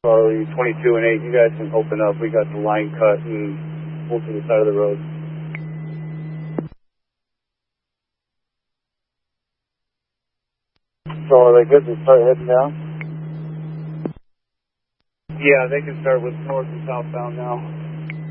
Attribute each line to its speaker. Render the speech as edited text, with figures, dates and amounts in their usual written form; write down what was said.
Speaker 1: Charlie 22 and 8, you guys can open up. We got the line cut and pull to the side of the road. So are they good to start heading down? Yeah, they can start with north and southbound now.